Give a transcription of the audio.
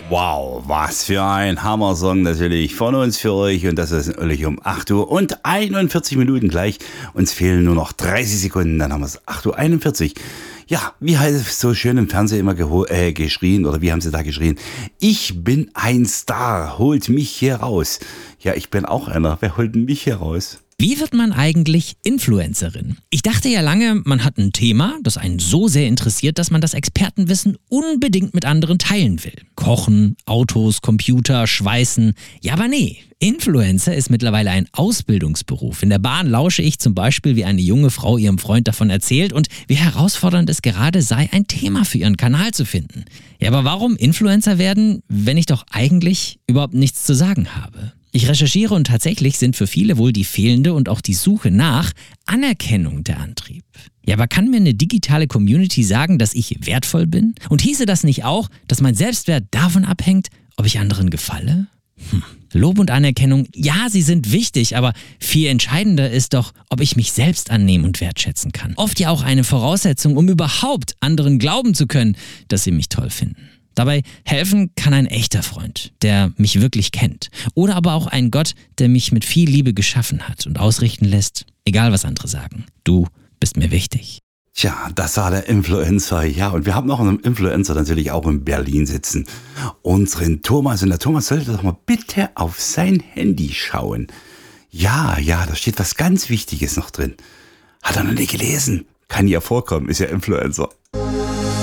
Wow, was für ein Hammer-Song natürlich von uns für euch. Und das ist natürlich um 8 Uhr und 41 Minuten gleich. Uns fehlen nur noch 30 Sekunden, dann haben wir es 8:41 Uhr. Ja, wie heißt es so schön im Fernsehen immer geschrien, oder wie haben sie da geschrien? Ich bin ein Star, holt mich hier raus. Ja, ich bin auch einer. Wer holt denn mich hier raus? Wie wird man eigentlich Influencerin? Ich dachte ja lange, man hat ein Thema, das einen so sehr interessiert, dass man das Expertenwissen unbedingt mit anderen teilen will. Kochen, Autos, Computer, Schweißen. Ja, aber nee. Influencer ist mittlerweile ein Ausbildungsberuf. In der Bahn lausche ich zum Beispiel, wie eine junge Frau ihrem Freund davon erzählt und wie herausfordernd es gerade sei, ein Thema für ihren Kanal zu finden. Ja, aber warum Influencer werden, wenn ich doch eigentlich überhaupt nichts zu sagen habe? Ich recherchiere und tatsächlich sind für viele wohl die fehlende und auch die Suche nach Anerkennung der Antrieb. Ja, aber kann mir eine digitale Community sagen, dass ich wertvoll bin? Und hieße das nicht auch, dass mein Selbstwert davon abhängt, ob ich anderen gefalle? Lob und Anerkennung, ja, sie sind wichtig, aber viel entscheidender ist doch, ob ich mich selbst annehmen und wertschätzen kann. Oft ja auch eine Voraussetzung, um überhaupt anderen glauben zu können, dass sie mich toll finden. Dabei helfen kann ein echter Freund, der mich wirklich kennt. Oder aber auch ein Gott, der mich mit viel Liebe geschaffen hat und ausrichten lässt, egal was andere sagen. Du bist mir wichtig. Tja, das war der Influencer. Ja, und wir haben noch einen Influencer natürlich auch in Berlin sitzen. Unseren Thomas. Und der Thomas sollte doch mal bitte auf sein Handy schauen. Ja, da steht was ganz Wichtiges noch drin. Hat er noch nicht gelesen. Kann ja vorkommen, ist ja Influencer.